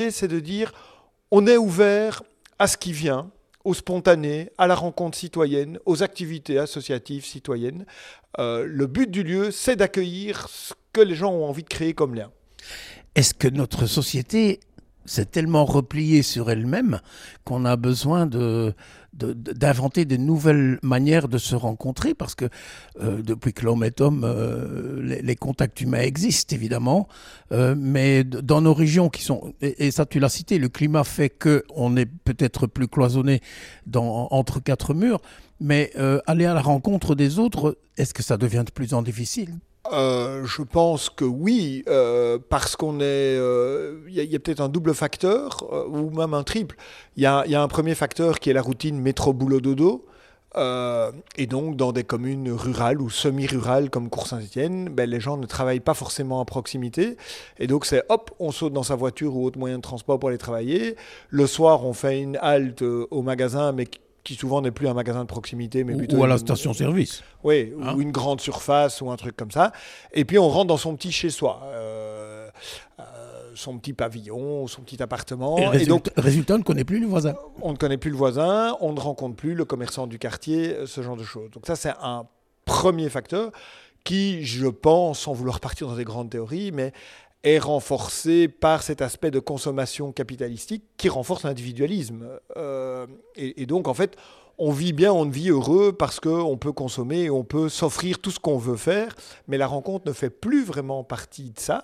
c'est de dire on est ouvert à ce qui vient, au spontané, à la rencontre citoyenne, aux activités associatives citoyennes. Le but du lieu, c'est d'accueillir ce que les gens ont envie de créer comme lien. Est-ce que notre société s'est tellement repliée sur elle-même qu'on a besoin d'inventer de nouvelles manières de se rencontrer? Parce que depuis que l'homme est homme, les contacts humains existent évidemment, mais dans nos régions qui sont, et ça tu l'as cité, le climat fait qu'on est peut-être plus cloisonné entre quatre murs, mais aller à la rencontre des autres, est-ce que ça devient de plus en plus difficile? Je pense que oui, parce qu'on est, y a peut-être un double facteur, ou même un triple. Il y a un premier facteur qui est la routine métro-boulot-dodo. Et donc, dans des communes rurales ou semi-rurales comme Cour-Saint-Étienne, ben, les gens ne travaillent pas forcément à proximité. Et donc, c'est hop, on saute dans sa voiture ou autre moyen de transport pour aller travailler. Le soir, on fait une halte au magasin, mais qui souvent n'est plus un magasin de proximité, mais plutôt Ou à la station-service. Oui, Hein? ou une grande surface ou un truc comme ça. Et puis on rentre dans son petit chez-soi, son petit pavillon, son petit appartement. Et résultat, on ne connaît plus le voisin. On ne connaît plus le voisin, on ne rencontre plus le commerçant du quartier, ce genre de choses. Donc ça, c'est un premier facteur qui, je pense, sans vouloir partir dans des grandes théories, mais est renforcé par cet aspect de consommation capitalistique qui renforce l'individualisme. Et donc, en fait, on vit bien, on vit heureux parce qu'on peut consommer et on peut s'offrir tout ce qu'on veut faire, mais la rencontre ne fait plus vraiment partie de ça.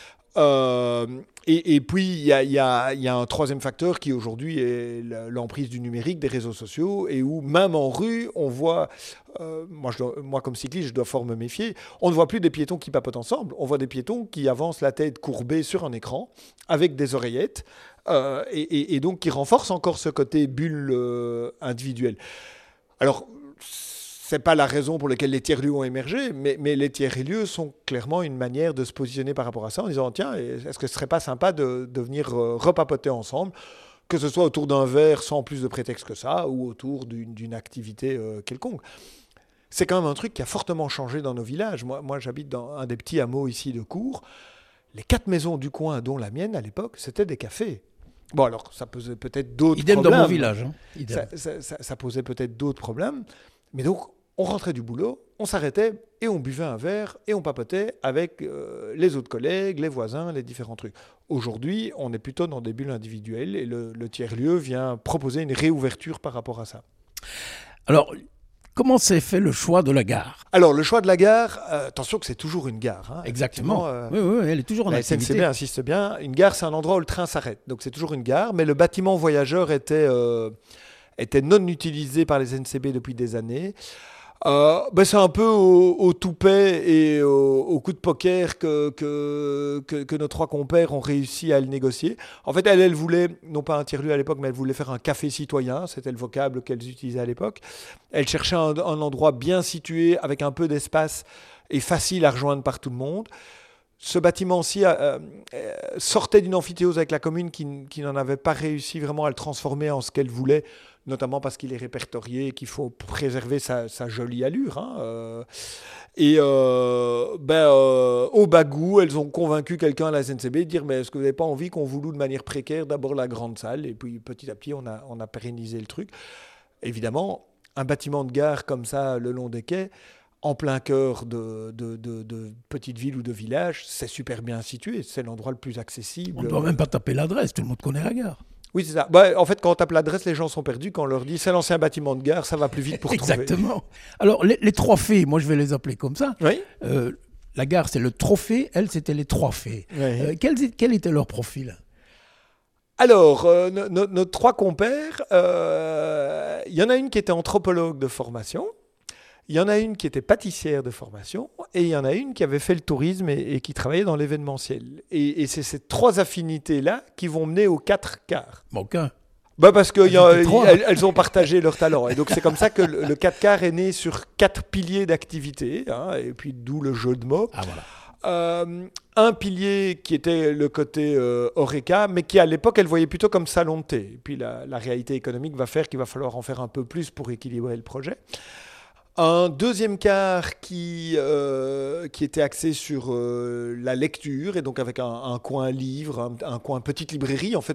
Et puis, il y a un troisième facteur qui aujourd'hui est l'emprise du numérique, des réseaux sociaux, et où même en rue, on voit, moi comme cycliste, je dois fort me méfier, on ne voit plus des piétons qui papotent ensemble, on voit des piétons qui avancent la tête courbée sur un écran, avec des oreillettes, et donc qui renforcent encore ce côté bulle individuelle. Alors, c'est pas la raison pour laquelle les tiers-lieux ont émergé, mais les tiers-lieux sont clairement une manière de se positionner par rapport à ça en disant tiens, est-ce que ce serait pas sympa de venir repapoter ensemble, que ce soit autour d'un verre sans plus de prétexte que ça, ou autour d'une activité quelconque. C'est quand même un truc qui a fortement changé dans nos villages. Moi j'habite dans un des petits hameaux ici de Cours. Les 4 maisons du coin, dont la mienne à l'époque, c'était des cafés. Bon, alors ça posait peut-être d'autres Idem problèmes. dans mon village. Hein. Idem. Ça posait peut-être d'autres problèmes. Mais donc, on rentrait du boulot, on s'arrêtait et on buvait un verre et on papotait avec les autres collègues, les voisins, les différents trucs. Aujourd'hui, on est plutôt dans des bulles individuelles et le tiers-lieu vient proposer une réouverture par rapport à ça. Alors, comment s'est fait le choix de la gare? Alors, le choix de la gare, attention que c'est toujours une gare. Hein, exactement. Oui, elle est toujours en activité. La SNCB insiste bien. Une gare, c'est un endroit où le train s'arrête. Donc, c'est toujours une gare. Mais le bâtiment voyageur était non utilisé par les SNCB depuis des années. C'est un peu au toupet et au coup de poker que nos 3 compères ont réussi à le négocier. En fait, elle voulait, non pas un tiers-lieu à l'époque, mais elle voulait faire un café citoyen. C'était le vocable qu'elles utilisaient à l'époque. Elle cherchait un endroit bien situé, avec un peu d'espace et facile à rejoindre par tout le monde. Ce bâtiment-ci sortait d'une amphithéose avec la commune qui n'en avait pas réussi vraiment à le transformer en ce qu'elle voulait, notamment parce qu'il est répertorié et qu'il faut préserver sa jolie allure. Hein. Au bagout, elles ont convaincu quelqu'un à la SNCB de dire mais est-ce que vous n'avez pas envie qu'on vous loue de manière précaire d'abord la grande salle, et puis petit à petit on a pérennisé le truc. Évidemment, un bâtiment de gare comme ça le long des quais, en plein cœur de petites villes ou de villages, c'est super bien situé, c'est l'endroit le plus accessible. On ne doit même pas taper l'adresse, tout le monde connaît la gare. Oui, c'est ça. En fait, quand on tape l'adresse, les gens sont perdus. Quand on leur dit c'est l'ancien bâtiment de gare, ça va plus vite pour trouver. Exactement. Alors, les 3 fées, moi je vais les appeler comme ça. Oui. La gare, c'est le trophée, elles, c'était les 3 fées. Oui. Quel était leur profil? Alors, nos 3 compères, il y en a une qui était anthropologue de formation. Il y en a une qui était pâtissière de formation et il y en a une qui avait fait le tourisme et qui travaillait dans l'événementiel. Et c'est ces 3 affinités-là qui vont mener aux 4 quarts. Aucun. Parce qu'elles ont partagé leur talent. Et donc c'est comme ça que le 4 quarts est né sur 4 piliers d'activité, hein, et puis d'où le jeu de mots. Ah voilà. Un pilier qui était le côté Horeca, mais qui à l'époque elle voyait plutôt comme salon de thé. Et puis la réalité économique va faire qu'il va falloir en faire un peu plus pour équilibrer le projet. Un deuxième quart qui était axé sur la lecture et donc avec un coin livre, un coin petite librairie en fait